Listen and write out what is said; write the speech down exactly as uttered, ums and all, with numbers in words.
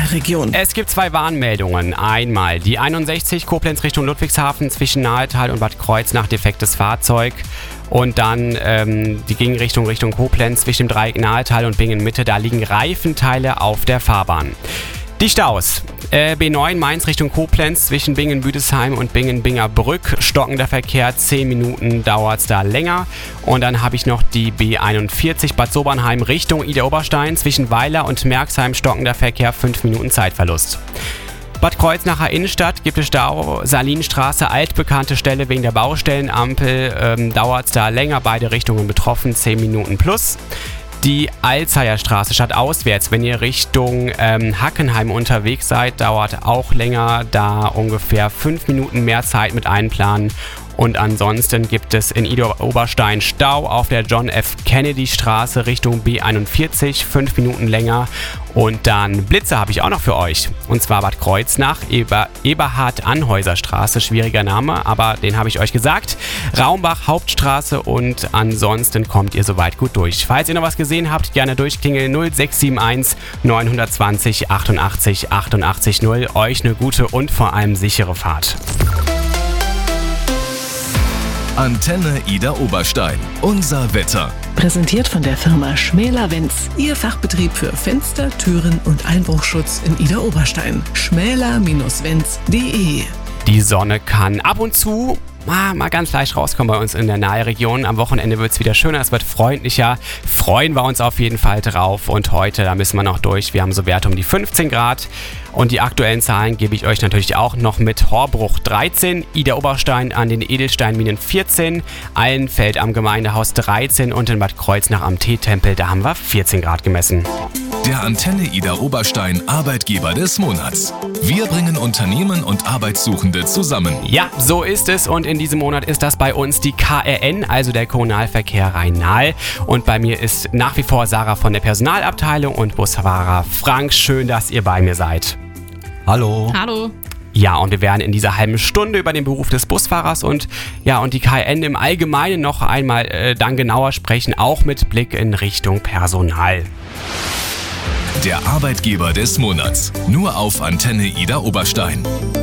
Regionalregion. Es gibt zwei Warnmeldungen. Einmal die einundsechzig Koblenz Richtung Ludwigshafen zwischen Nahetal und Bad Kreuznach, defektes Fahrzeug. Und dann ähm, die Gegenrichtung Richtung Koblenz zwischen dem Dreieck Nahetal und Bingen-Mitte. Da liegen Reifenteile auf der Fahrbahn. Die Staus. Äh, B neun Mainz Richtung Koblenz zwischen Bingen-Büdesheim und Bingen-Bingerbrück. Stockender Verkehr, zehn Minuten dauert es da länger. Und dann habe ich noch die B einundvierzig Bad Sobernheim Richtung Idar-Oberstein zwischen Weiler und Merxheim. Stockender Verkehr, fünf Minuten Zeitverlust. Bad Kreuznacher Innenstadt gibt es Stau, Salinstraße, altbekannte Stelle wegen der Baustellenampel. Ähm, dauert es da länger, beide Richtungen betroffen, zehn Minuten plus. Die Alzeyer Straße stadtauswärts, wenn ihr Richtung ähm, Hackenheim unterwegs seid, dauert auch länger, da ungefähr fünf Minuten mehr Zeit mit einplanen. Und ansonsten gibt es in Idar-Oberstein Stau auf der John F. Kennedy Straße Richtung B einundvierzig, fünf Minuten länger. Und dann Blitze habe ich auch noch für euch. Und zwar Bad Kreuznach, Eber, Eberhard-Anhäuser Straße, schwieriger Name, aber den habe ich euch gesagt. Raumbach Hauptstraße und ansonsten kommt ihr soweit gut durch. Falls ihr noch was gesehen habt, gerne durchklingeln null sechs sieben eins neun zwei null achtundachtzig achtundachtzig null. Euch eine gute und vor allem sichere Fahrt. Antenne Idar-Oberstein. Unser Wetter. Präsentiert von der Firma Schmäler-Wenz. Ihr Fachbetrieb für Fenster, Türen und Einbruchschutz in Idar-Oberstein. schmäler Bindestrich wenz punkt de. Die Sonne kann ab und zu mal, mal ganz leicht rauskommen bei uns in der Nahregion. Am Wochenende wird es wieder schöner, es wird freundlicher. Freuen wir uns auf jeden Fall drauf. Und heute, da müssen wir noch durch. Wir haben so Werte um die fünfzehn Grad. Und die aktuellen Zahlen gebe ich euch natürlich auch noch mit. Horbruch dreizehn, Idar-Oberstein an den Edelsteinminen vierzehn, Allenfeld am Gemeindehaus dreizehn und in Bad Kreuznach am Teetempel, da haben wir vierzehn Grad gemessen. Der Antenne Idar-Oberstein Arbeitgeber des Monats. Wir bringen Unternehmen und Arbeitssuchende zusammen. Ja, so ist es und in diesem Monat ist das bei uns die K R N, also der Kommunalverkehr Rhein-Nahe. Und bei mir ist nach wie vor Sarah von der Personalabteilung und Busfahrer Frank. Schön, dass ihr bei mir seid. Hallo. Hallo. Ja, und wir werden in dieser halben Stunde über den Beruf des Busfahrers und ja und die K R N im Allgemeinen noch einmal äh, dann genauer sprechen, auch mit Blick in Richtung Personal. Der Arbeitgeber des Monats. Nur auf Antenne Idar-Oberstein.